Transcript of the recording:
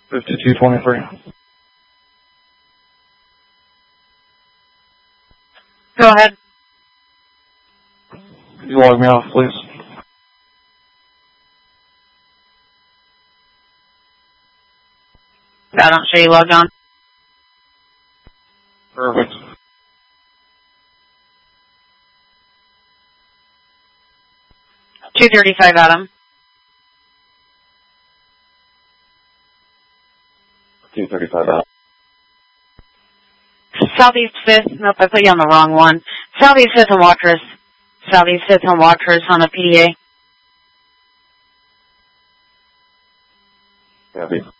5223. Go ahead. Could you log me off, please? I don't show you logged on. Perfect. $235, Adam. 235 out. Southeast 5th. Nope, I put you on the wrong one. Southeast 5th and Watrous. Southeast 5th and Watrous on a PDA. Copy.